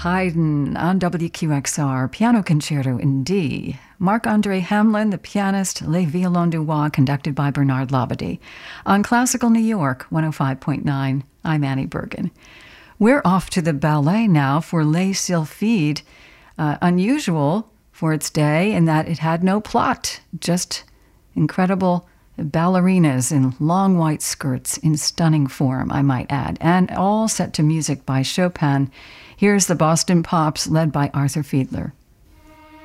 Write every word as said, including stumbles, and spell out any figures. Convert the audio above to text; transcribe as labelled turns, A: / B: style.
A: Haydn on W Q X R, Piano Concerto in D. Marc-André Hamelin, the pianist, Les Violons du Roi, conducted by Bernard Labadie. On Classical New York, one oh five point nine, I'm Annie Bergen. We're off to the ballet now for Les Sylphides, uh, unusual for its day in that it had no plot, just incredible ballerinas in long white skirts in stunning form, I might add, and all set to music by Chopin. Here's the Boston Pops led by Arthur Fiedler.